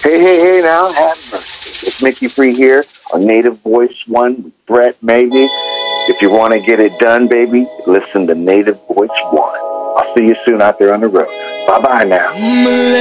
Hey, now, have mercy. It's Mickey Free here on Native Voice One, Brett, maybe. If you want to get it done, baby, listen to Native Voice One. I'll see you soon out there on the road. Bye-bye now.